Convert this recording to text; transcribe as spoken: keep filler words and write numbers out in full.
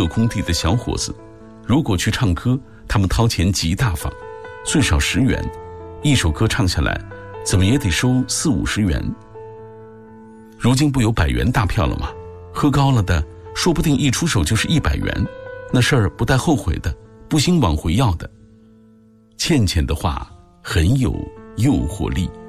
各工地的小伙子，如果去唱歌，他们掏钱极大方，最少十元，一首歌唱下来，怎么也得收四五十元。如今不有百元大票了吗？喝高了的，说不定一出手就是一百元，那事儿不带后悔的，不兴往回要的。欠钱的话很有诱惑力。